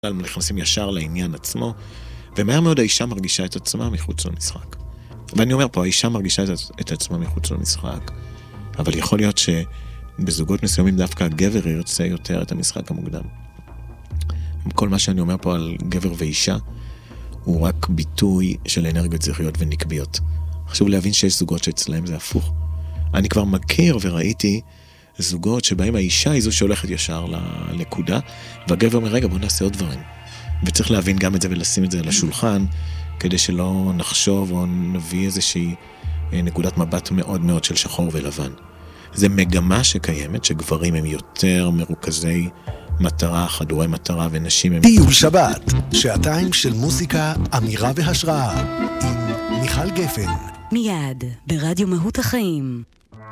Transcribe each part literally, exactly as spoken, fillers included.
נכנסים ישר לעניין עצמו, ומהר מאוד האישה מרגישה את עצמה מחוץ למשחק. ואני אומר פה, האישה מרגישה את עצמה מחוץ למשחק, אבל יכול להיות שבזוגות מסוימים דווקא הגבר ירצה יותר את המשחק המוקדם. כל מה שאני אומר פה על גבר ואישה, הוא רק ביטוי של אנרגיות זכריות ונקביות. חשוב להבין שיש זוגות שאצלהם זה הפוך. אני כבר מכיר וראיתי זוגות שבהם האישה היא זו שהולכת ישר לנקודה, והגבר אומר, רגע, בוא נעשה עוד דברים. וצריך להבין גם את זה ולשים את זה על השולחן, כדי שלא נחשוב או נביא איזושהי נקודת מבט מאוד מאוד של שחור ולבן. זה מגמה שקיימת, שגברים הם יותר מרוכזי מטרה, חדורי מטרה, ונשים הם... טיול שבת, שעתיים של מוזיקה, אמירה והשראה, עם מיכל גפן. מיד, ברדיו מהות החיים.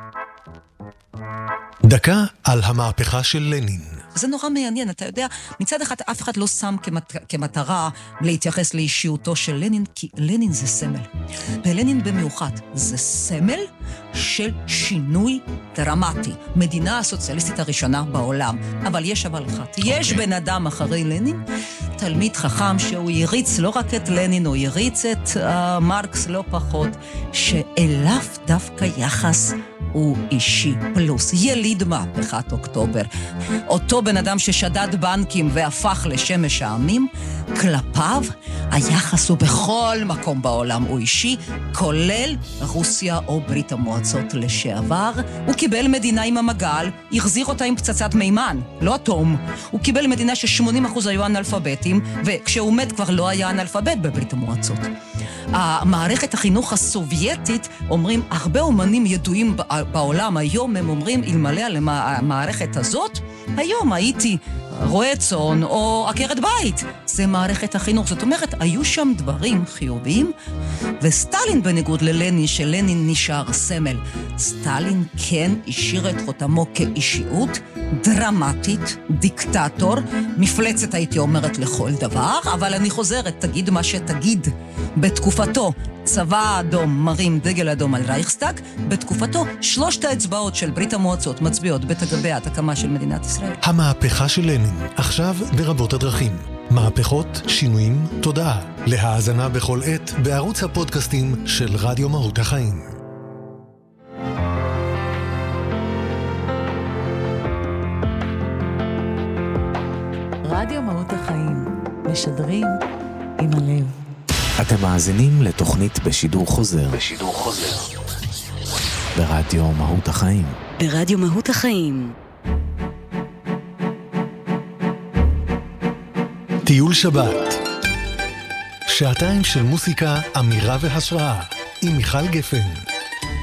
דקה על המהפכה של לנין. זה נורא מעניין, אתה יודע, מצד אחד אף אחד לא שם כמת, כמטרה להתייחס לאישיותו של לנין, כי לנין זה סמל. ולנין במיוחד זה סמל של שינוי דרמטי. מדינה הסוציאליסטית הראשונה בעולם. אבל יש אבל אחד. Okay. יש בן אדם אחרי לנין, תלמיד חכם שהוא יריץ לא רק את לנין, הוא יריץ את uh, מרקס לא פחות, שאליו דווקא יחס הוא אישי פלוס. יליד מהפכת אוקטובר. אותו בן אדם ששדד בנקים והפך לשמש העמים, כלפיו היחס הוא בכל מקום בעולם הוא אישי, כולל רוסיה או ברית המועצות לשעבר. הוא קיבל מדינה עם המגל, החזיר אותה עם פצצת מימן, לא אטום. הוא קיבל מדינה ש-שמונים אחוז היו אנאלפביתים, וכשהוא מת כבר לא היה אנאלפבית בברית המועצות. המערכת החינוך הסובייטית, אומרים, הרבה אומנים ידועים בעולם היום, הם אומרים, אלמלא על המערכת הזאת, היום הייתי רואה צאן או עקרת בית. זה מערכת החינוך. זאת אומרת, היו שם דברים חיוביים, וסטלין בניגוד ללנין, שלנין נשאר סמל. סטלין כן השאיר את חותמו כאישיות דרמטית, דיקטטור, מפלצת הייתי אומרת לכל דבר, אבל אני חוזרת, תגיד מה שתגיד. בתקופתו, צבא האדום מרים דגל אדום על רייכסטאג, בתקופתו שלושת האצבעות של ברית המועצות מצביעות בתגביית הקמה של מדינת ישראל. המהפכה של לנין, עכשיו ברבות הדרכים. מהפכות, שינויים, תודעה. להאזנה בכל עת בערוץ הפודקאסטים של רדיו מהות החיים. רדיו מהות החיים, משדרים עם הלב. אתם מאזינים לתוכנית בשידור חוזר. בשידור חוזר. ברדיו מהות החיים. ברדיו מהות החיים. טיול שבת. שעתיים של מוזיקה, אמירה והשראה. עם מיכל גפן.